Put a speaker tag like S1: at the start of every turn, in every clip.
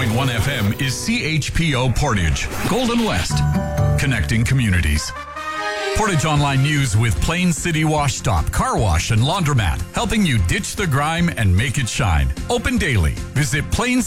S1: FM is CHPO Portage, Golden West, connecting communities. Portage Online News with Plain City Wash Stop, Car Wash and Laundromat, helping you ditch the grime and make it shine. Open daily. Visit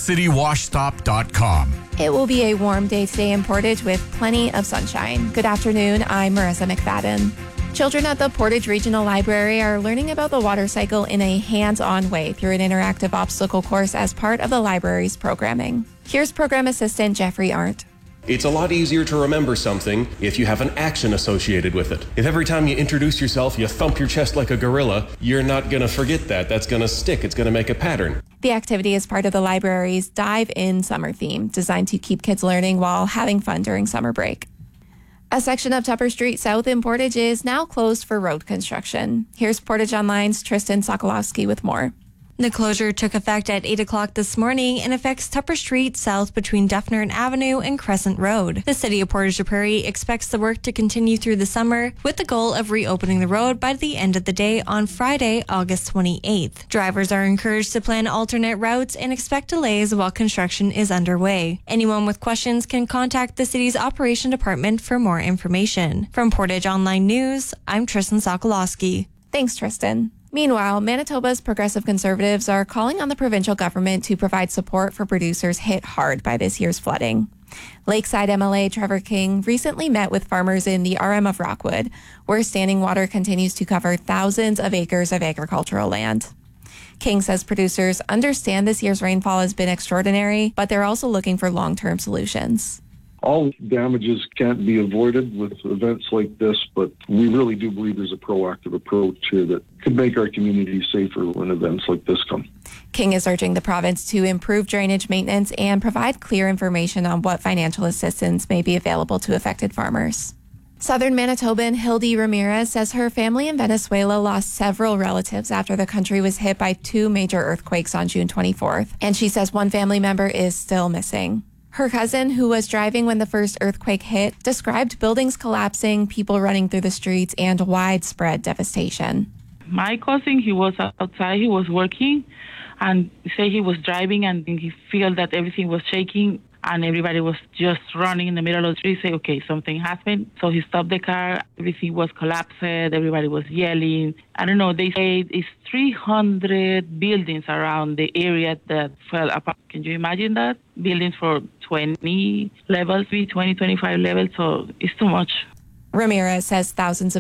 S1: plaincitywashstop.com.
S2: It will be a warm day today in Portage with plenty of sunshine. Good afternoon, I'm Marissa McFadden. Children at the Portage Regional Library are learning about the water cycle in a hands-on way through an interactive obstacle course as part of the library's programming. Here's Program Assistant Jeffrey Arndt.
S3: It's a lot easier to remember something if you have an action associated with it. If every time you introduce yourself, you thump your chest like a gorilla, you're not going to forget that. That's going to stick. It's going to make a pattern.
S2: The activity is part of the library's Dive In summer theme, designed to keep kids learning while having fun during summer break. A section of Tupper Street South in Portage is now closed for road construction. Here's Portage Online's Tristan Sokolowski with more.
S4: The closure took effect at 8 o'clock this morning and affects Tupper Street south between Dufferin Avenue and Crescent Road. The City of Portage la Prairie expects the work to continue through the summer with the goal of reopening the road by the end of the day on Friday, August 28th. Drivers are encouraged to plan alternate routes and expect delays while construction is underway. Anyone with questions can contact the city's operation department for more information. From Portage Online News, I'm Tristan Sokolowski.
S2: Thanks, Tristan. Meanwhile, Manitoba's Progressive Conservatives are calling on the provincial government to provide support for producers hit hard by this year's flooding. Lakeside MLA Trevor King recently met with farmers in the RM of Rockwood, where standing water continues to cover thousands of acres of agricultural land. King says producers understand this year's rainfall has been extraordinary, but they're also looking for long-term solutions.
S5: All damages can't be avoided with events like this, but we really do believe there's a proactive approach here that could make our community safer when events like this come.
S2: King is urging the province to improve drainage maintenance and provide clear information on what financial assistance may be available to affected farmers. Southern Manitoban Hildy Ramirez says her family in Venezuela lost several relatives after the country was hit by 2 major earthquakes on June 24th, and she says one family member is still missing. Her cousin, who was driving when the first earthquake hit, described buildings collapsing, people running through the streets, and widespread devastation.
S6: My cousin, he was outside, he was working, and say he was driving and he felt that everything was shaking and everybody was just running in the middle of the street, say, okay, something happened. So he stopped the car, everything was collapsed, everybody was yelling. I don't know, they say it's 300 buildings around the area that fell apart. Can you imagine that? Buildings for 20 levels, 20, 25 levels, so it's too much.
S2: Ramirez says thousands of